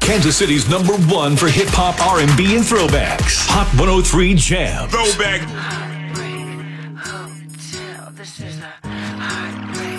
Kansas City's #1 for hip hop, R&B, and throwbacks. Hot 103 Jams. Throwback. Heartbreak Hotel. This is a heartbreak